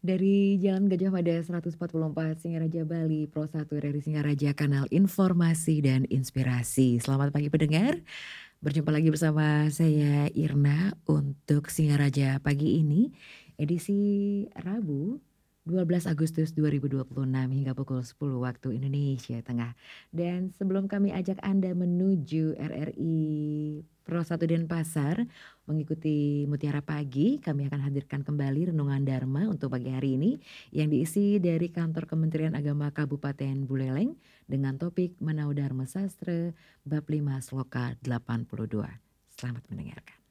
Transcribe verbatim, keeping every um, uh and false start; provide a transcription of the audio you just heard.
Dari Jalan Gajah Mada seratus empat puluh empat Singaraja, Bali, Pro satu R R I Singaraja, kanal informasi dan inspirasi. Selamat pagi pendengar, berjumpa lagi bersama saya Irna untuk Singaraja pagi ini, edisi Rabu dua belas Agustus dua ribu dua puluh enam hingga pukul sepuluh waktu Indonesia Tengah. Dan sebelum kami ajak Anda menuju R R I Pro satu Denpasar mengikuti Mutiara Pagi, kami akan hadirkan kembali Renungan Dharma untuk pagi hari ini yang diisi dari kantor Kementerian Agama Kabupaten Buleleng dengan topik Menau Dharma Sastra bab lima sloka delapan puluh dua. Selamat mendengarkan.